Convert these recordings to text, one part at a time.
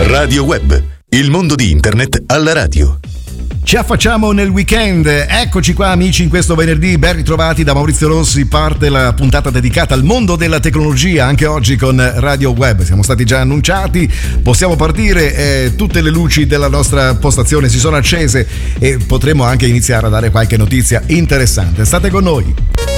Radio Web, il mondo di internet alla radio. Ci affacciamo nel weekend, eccoci qua amici in questo venerdì, ben ritrovati da Maurizio Rossi, parte la puntata dedicata al mondo della tecnologia, anche oggi con Radio Web, siamo stati già annunciati, possiamo partire, tutte le luci della nostra postazione si sono accese e potremo anche iniziare a dare qualche notizia interessante, state con noi.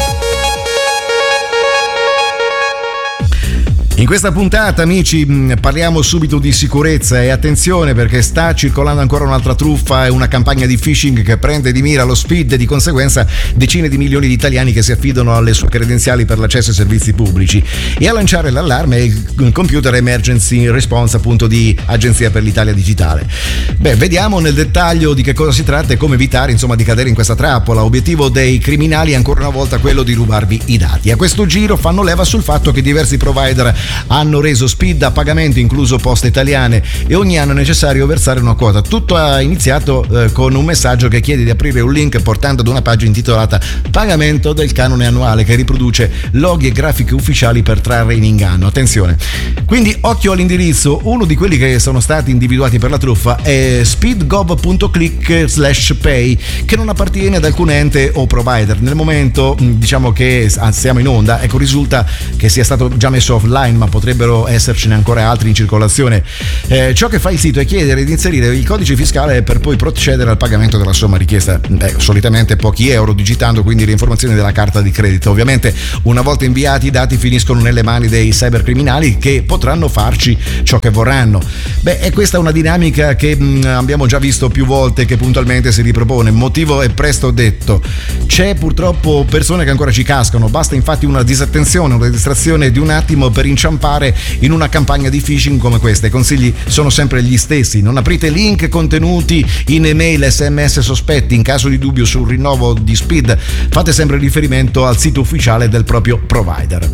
In questa puntata, amici, parliamo subito di sicurezza e attenzione perché sta circolando ancora un'altra truffa e una campagna di phishing che prende di mira lo SPID e di conseguenza decine di milioni di italiani che si affidano alle sue credenziali per l'accesso ai servizi pubblici. E a lanciare l'allarme è il Computer Emergency Response, appunto, di Agenzia per l'Italia Digitale. Beh, vediamo nel dettaglio di che cosa si tratta e come evitare, insomma, di cadere in questa trappola. Obiettivo dei criminali è ancora una volta quello di rubarvi i dati. A questo giro fanno leva sul fatto che diversi provider hanno reso SPID a pagamento, incluso Poste Italiane, e ogni anno è necessario versare una quota. Tutto ha iniziato con un messaggio che chiede di aprire un link portando ad una pagina intitolata Pagamento del canone annuale, che riproduce loghi e grafiche ufficiali per trarre in inganno. Attenzione, quindi occhio all'indirizzo. Uno di quelli che sono stati individuati per la truffa è speedgov.click/pay, che non appartiene ad alcun ente o provider. Nel momento, diciamo che siamo in onda, ecco, risulta che sia stato già messo offline, ma potrebbero essercene ancora altri in circolazione. Ciò che fa il sito è chiedere di inserire il codice fiscale per poi procedere al pagamento della somma richiesta, solitamente pochi euro, digitando quindi le informazioni della carta di credito. Ovviamente una volta inviati i dati finiscono nelle mani dei cybercriminali che potranno farci ciò che vorranno. E questa è una dinamica che abbiamo già visto più volte, che puntualmente si ripropone. Motivo è presto detto: c'è purtroppo persone che ancora ci cascano, basta infatti una disattenzione, una distrazione di un attimo per inciampare in una campagna di phishing come questa. I consigli sono sempre gli stessi: non aprite link contenuti in email, SMS sospetti. In caso di dubbio sul rinnovo di SPID, fate sempre riferimento al sito ufficiale del proprio provider.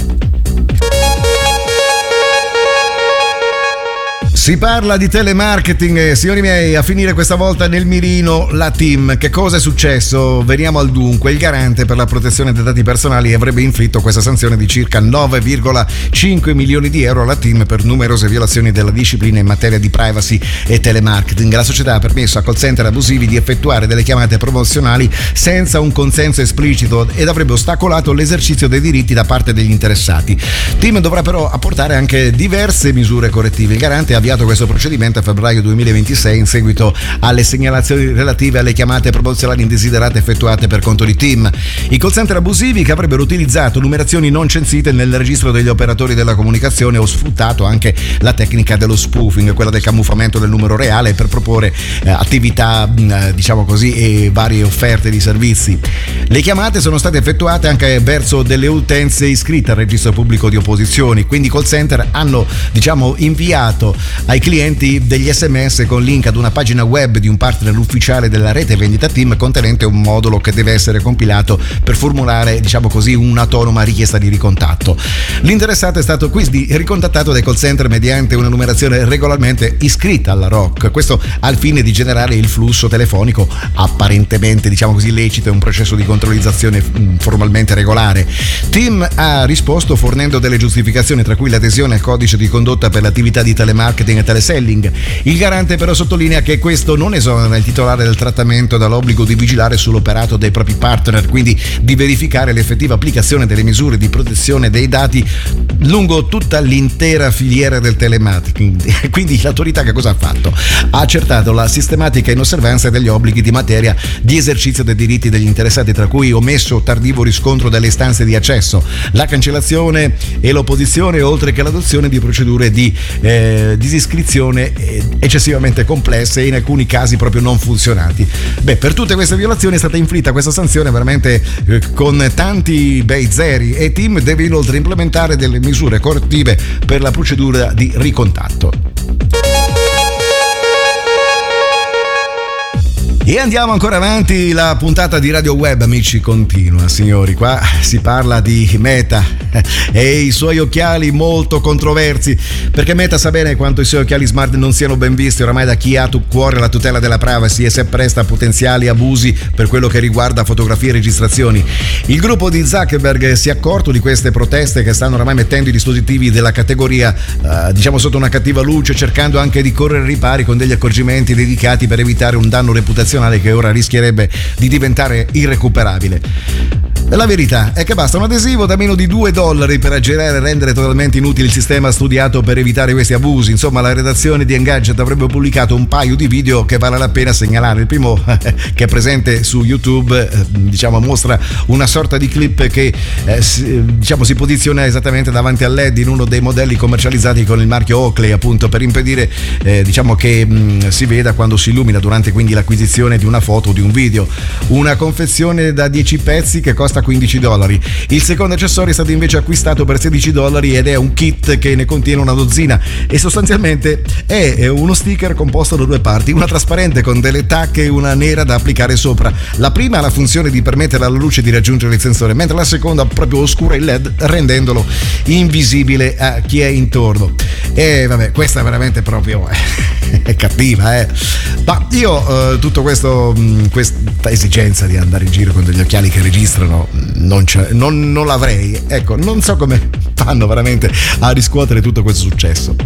Si parla di telemarketing, signori miei, a finire questa volta nel mirino la TIM. Che cosa è successo? Veniamo al dunque. Il garante per la protezione dei dati personali avrebbe inflitto questa sanzione di circa 9,5 milioni di euro alla TIM per numerose violazioni della disciplina in materia di privacy e telemarketing. La società ha permesso a call center abusivi di effettuare delle chiamate promozionali senza un consenso esplicito ed avrebbe ostacolato l'esercizio dei diritti da parte degli interessati. TIM dovrà però apportare anche diverse misure correttive. Il garante ha avviato questo procedimento a febbraio 2026 in seguito alle segnalazioni relative alle chiamate promozionali indesiderate effettuate per conto di TIM. I call center abusivi che avrebbero utilizzato numerazioni non censite nel registro degli operatori della comunicazione o sfruttato anche la tecnica dello spoofing, quella del camuffamento del numero reale, per proporre attività, diciamo così, e varie offerte di servizi. Le chiamate sono state effettuate anche verso delle utenze iscritte al registro pubblico di opposizioni, quindi i call center hanno, diciamo, inviato ai clienti degli SMS con link ad una pagina web di un partner ufficiale della rete vendita TIM contenente un modulo che deve essere compilato per formulare, diciamo così, un'autonoma richiesta di ricontatto. L'interessato è stato quindi ricontattato dai call center mediante una numerazione regolarmente iscritta alla ROC, questo al fine di generare il flusso telefonico apparentemente, diciamo così, lecito e un processo di controllizzazione formalmente regolare. TIM ha risposto fornendo delle giustificazioni, tra cui l'adesione al codice di condotta per l'attività di telemarketing e teleselling. Il garante però sottolinea che questo non esonera il titolare del trattamento dall'obbligo di vigilare sull'operato dei propri partner, quindi di verificare l'effettiva applicazione delle misure di protezione dei dati lungo tutta l'intera filiera del telemarketing. Quindi l'autorità che cosa ha fatto? Ha accertato la sistematica inosservanza degli obblighi di materia di esercizio dei diritti degli interessati, tra cui omesso o tardivo riscontro delle istanze di accesso, la cancellazione e l'opposizione, oltre che l'adozione di procedure di disiscrizione eccessivamente complesse e in alcuni casi proprio non funzionanti. Per tutte queste violazioni è stata inflitta questa sanzione veramente con tanti bei zeri, e TIM deve inoltre implementare delle misure correttive per la procedura di ricontatto. E andiamo ancora avanti, la puntata di Radio Web, amici, continua, signori. Qua si parla di Meta, e i suoi occhiali molto controversi, perché Meta sa bene quanto i suoi occhiali smart non siano ben visti oramai da chi ha a cuore la tutela della privacy e si appresta a potenziali abusi per quello che riguarda fotografie e registrazioni. Il gruppo di Zuckerberg si è accorto di queste proteste che stanno oramai mettendo i dispositivi della categoria diciamo sotto una cattiva luce, cercando anche di correre ripari con degli accorgimenti dedicati per evitare un danno reputazionale che ora rischierebbe di diventare irrecuperabile. La verità è che basta un adesivo da meno di $2 per aggirare e rendere totalmente inutile il sistema studiato per evitare questi abusi. Insomma, la redazione di Engadget avrebbe pubblicato un paio di video che vale la pena segnalare. Il primo, che è presente su YouTube, diciamo mostra una sorta di clip che si posiziona esattamente davanti al LED in uno dei modelli commercializzati con il marchio Oakley, appunto per impedire che si veda quando si illumina durante quindi l'acquisizione di una foto o di un video. Una confezione da 10 pezzi che costa $15. Il secondo accessorio è stato invece acquistato per $16 ed è un kit che ne contiene una dozzina e sostanzialmente è uno sticker composto da due parti, una trasparente con delle tacche e una nera da applicare sopra. La prima ha la funzione di permettere alla luce di raggiungere il sensore, mentre la seconda proprio oscura il LED rendendolo invisibile a chi è intorno. E vabbè, questa è veramente proprio è cattiva, ma io tutto questa esigenza di andare in giro con degli occhiali che registrano non l'avrei, ecco, non so come fanno veramente a riscuotere tutto questo successo.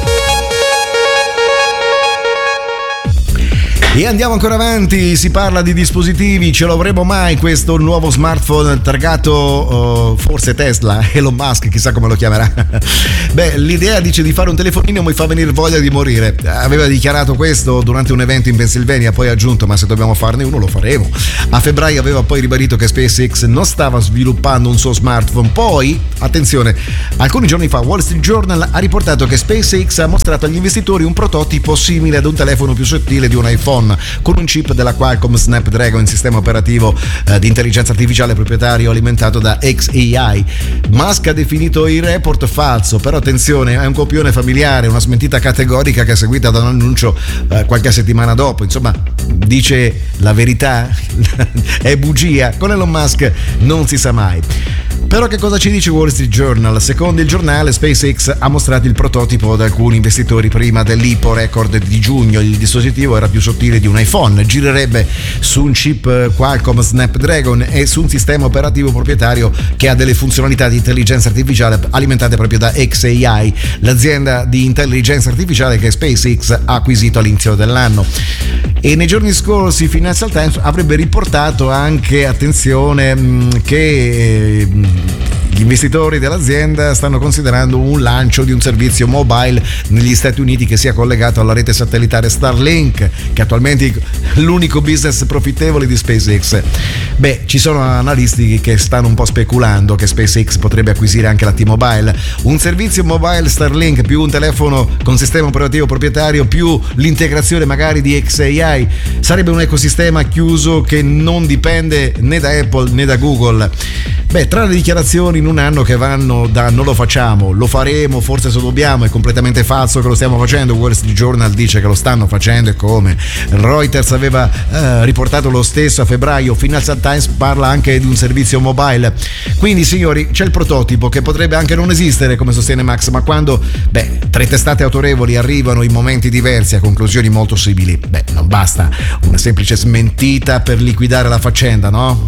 E andiamo ancora avanti, si parla di dispositivi, ce lo avremo mai questo nuovo smartphone targato forse Tesla, Elon Musk, chissà come lo chiamerà. Beh, l'idea dice di fare un telefonino mi fa venire voglia di morire. Aveva dichiarato questo durante un evento in Pennsylvania, poi ha aggiunto ma se dobbiamo farne uno lo faremo. A febbraio aveva poi ribadito che SpaceX non stava sviluppando un suo smartphone. Poi, attenzione, alcuni giorni fa Wall Street Journal ha riportato che SpaceX ha mostrato agli investitori un prototipo simile ad un telefono più sottile di un iPhone, con un chip della Qualcomm Snapdragon, sistema operativo di intelligenza artificiale proprietario alimentato da xAI. Musk ha definito il report falso, però attenzione, è un copione familiare, una smentita categorica che è seguita da un annuncio qualche settimana dopo. Insomma, dice la verità? È bugia? Con Elon Musk non si sa mai. Però che cosa ci dice Wall Street Journal? Secondo il giornale, SpaceX ha mostrato il prototipo ad alcuni investitori prima dell'IPO record di giugno. Il dispositivo era più sottile di un iPhone, girerebbe su un chip Qualcomm Snapdragon e su un sistema operativo proprietario che ha delle funzionalità di intelligenza artificiale alimentate proprio da xAI, l'azienda di intelligenza artificiale che SpaceX ha acquisito all'inizio dell'anno. E nei giorni scorsi Financial Times avrebbe riportato anche, attenzione, che gli investitori dell'azienda stanno considerando un lancio di un servizio mobile negli Stati Uniti che sia collegato alla rete satellitare Starlink, che attualmente è l'unico business profittevole di SpaceX. Beh, ci sono analisti che stanno un po' speculando che SpaceX potrebbe acquisire anche la T-Mobile. Un servizio mobile Starlink più un telefono con sistema operativo proprietario più l'integrazione magari di xAI sarebbe un ecosistema chiuso che non dipende né da Apple né da Google. Beh, tra le dichiarazioni in un anno che vanno da non lo facciamo, lo faremo, forse se dobbiamo, è completamente falso che lo stiamo facendo, Wall Street Journal dice che lo stanno facendo e come. Reuters aveva riportato lo stesso a febbraio, Financial Times parla anche di un servizio mobile. Quindi signori, c'è il prototipo che potrebbe anche non esistere come sostiene Max, ma quando tre testate autorevoli arrivano in momenti diversi a conclusioni molto simili, non basta una semplice smentita per liquidare la faccenda, no?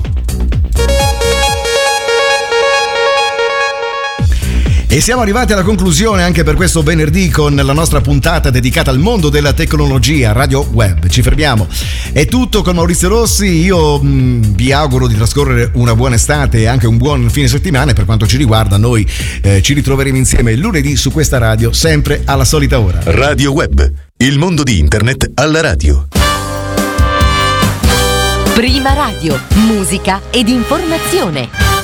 E siamo arrivati alla conclusione anche per questo venerdì con la nostra puntata dedicata al mondo della tecnologia Radio Web. Ci fermiamo. È tutto con Maurizio Rossi. Io vi auguro di trascorrere una buona estate e anche un buon fine settimana. E per quanto ci riguarda, noi ci ritroveremo insieme lunedì su questa radio, sempre alla solita ora. Radio Web, il mondo di internet alla radio. Prima radio, musica ed informazione.